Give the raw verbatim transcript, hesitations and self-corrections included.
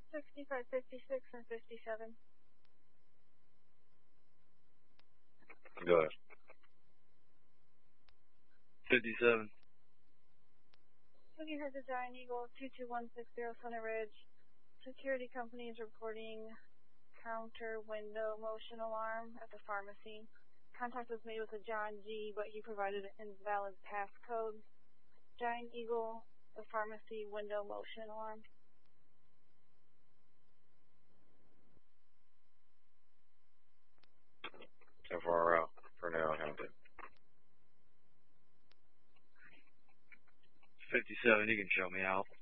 sixty-five, fifty-six, and fifty-seven. Go ahead. fifty-seven. Looking for the Giant Eagle, two two one six zero Center Ridge. Security company is reporting counter window motion alarm at the pharmacy. Contact was made with a John G, but he provided an invalid passcode. Giant Eagle, the pharmacy window motion alarm. How far out for now, Hampton? fifty-seven, you can show me out.